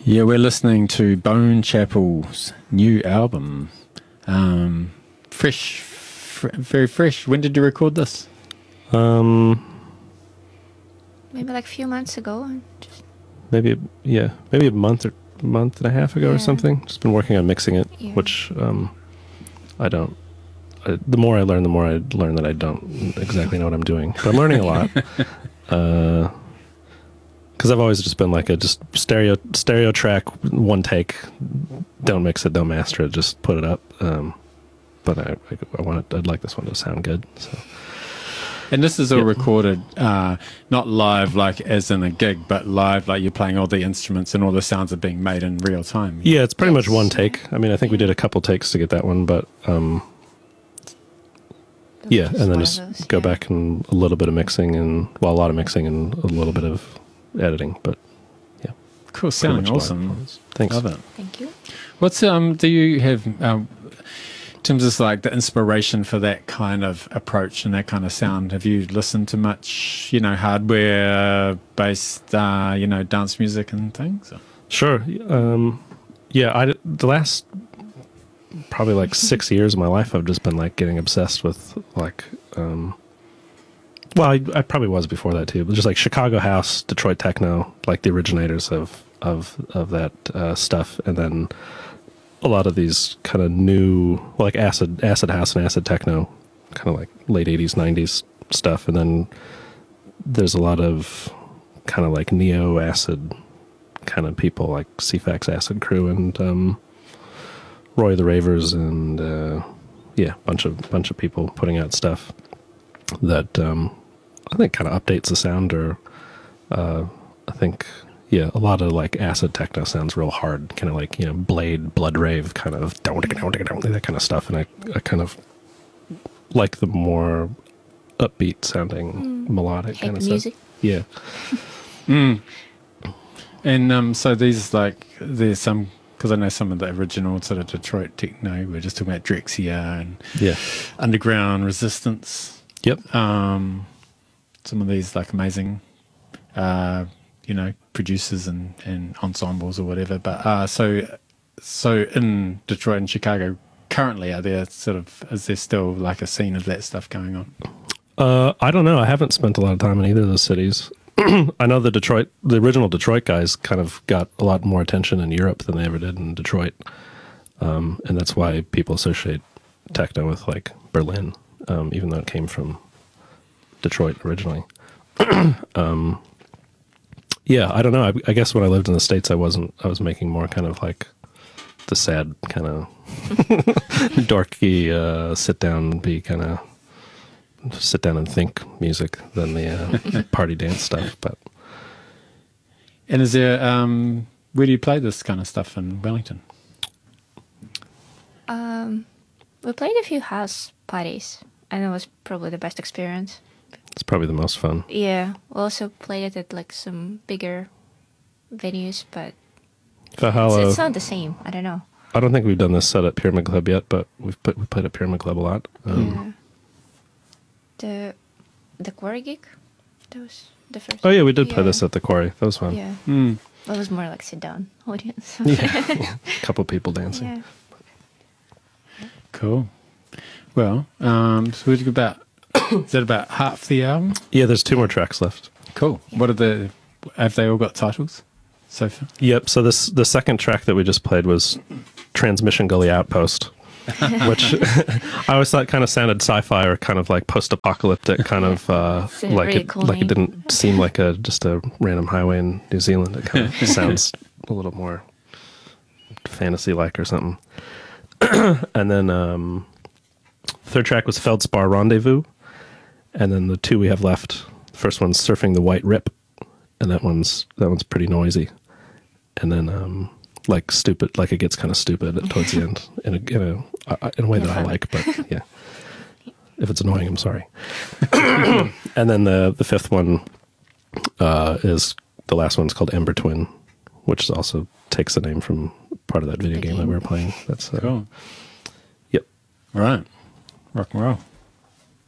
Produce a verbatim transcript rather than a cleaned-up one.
Yeah, we're listening to Bone Chapel's new album. Um, fresh, fr- very fresh. When did you record this? Um, Maybe like a few months ago. Just maybe yeah, maybe a month or month and a half ago Yeah. or something. Just been working on mixing it, Yeah. which um, I don't. I, the more I learn, the more I learn that I don't exactly know what I'm doing. But I'm learning a lot. uh, Because I've always just been like a just stereo stereo track, one take, don't mix it, don't master it, just put it up. Um, but I, I, I want it, I'd like this one to sound good. So And this is all Yep. recorded, uh, not live like as in a gig, but live like you're playing all the instruments and all the sounds are being made in real time. yeah, it's pretty much Yes. one take. I mean, I think we did a couple takes to get that one, but um, yeah, just and then one of just those, go yeah. back and a little bit of mixing and well, a lot of mixing and a little bit of editing. But Cool, pretty sounding much live awesome. performance. Thanks. Love it. Thank you. What's um? Do you have um? In terms of like the inspiration for that kind of approach and that kind of sound, have you listened to much, you know, hardware-based, uh, you know, dance music and things? Or? Sure. Um, yeah, I the last probably like six years of my life, I've just been like getting obsessed with like, um, well, I, I probably was before that too, but just like Chicago house, Detroit techno, like the originators of of of that uh, stuff, and then a lot of these kind of new, well, like acid acid house and acid techno, kind of like late eighties, nineties stuff, and then there's a lot of kind of like neo acid kind of people like C FAX Acid Crew and um, Roy the Ravers and uh, yeah, bunch of bunch of people putting out stuff that um, I think kind of updates the sound, or uh, I think yeah, a lot of like acid techno sounds real hard, kind of like, you know, Blade, Blood Rave, kind of that kind of stuff, and I, I kind of like the more upbeat sounding Mm. melodic Hype kind of music. stuff. Yeah. Mm. And um, so these like there's some, because I know some of the original sort of Detroit techno. We're just talking about Drexia and Yeah. Underground Resistance. Yep. Um, some of these like amazing, uh, you know, producers and, and ensembles or whatever. But uh, so so in Detroit and Chicago currently, are there sort of is there still like a scene of that stuff going on? Uh, I don't know. I haven't spent a lot of time in either of those cities. I know the Detroit, the original Detroit guys kind of got a lot more attention in Europe than they ever did in Detroit. Um, and that's why people associate techno with like Berlin, um, even though it came from Detroit originally. um, yeah, I don't know. I, I guess when I lived in the States, I wasn't, I was making more kind of like the sad kind of dorky, uh, sit down, be kind of, sit down and think music than the uh, party dance stuff. But And is there um, where do you play this kind of stuff in Wellington? Um, we played a few house parties, and it was probably the best experience. it's probably the most fun. Yeah, we also played it at like some bigger venues, but it's, Valhalla, it's not the same. I don't know. I don't think we've done this set at Pyramid Club yet, but we've put, we played at Pyramid Club a lot. Um, Yeah. The the quarry gig, that was the first. Oh yeah, we did play Yeah. this at the Quarry. That was fun. Yeah, Mm. that was more like sit down audience. Yeah. A couple people dancing. Yeah. Cool. Well, um, so we've got about is that about half the album? Yeah, there's two more tracks left. Cool. What are the have they all got titles so far? Yep. So this the second track that we just played was Transmission Gully Outpost, which I always thought kind of sounded sci-fi or kind of like post-apocalyptic, kind of uh, It's a like really it cool like it name. didn't seem like a just a random highway in New Zealand. It kind of sounds a little more fantasy-like or something. And then um, third track was Feldspar Rendezvous, and then the two we have left. The first one's Surfing the White Rip, and that one's that one's pretty noisy. And then um, like stupid, like it gets kind of stupid towards the end in a in a uh, in a way that I like. But yeah, if it's annoying, I'm sorry. And then the the fifth one uh, is the last one's called Ember Twin, which also takes the name from part of that video The game that game. we were playing. That's uh, Cool. Yep. Right. Rock and roll.